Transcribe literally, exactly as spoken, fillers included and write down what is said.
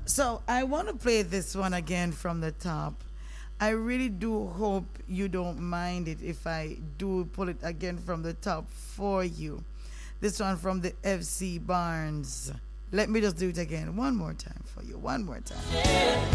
So I want to play this one again from the top. I really do hope you don't mind it if I do pull it again from the top for you. This one from the F C Barnes. Let me just do it again one more time for you. One more time.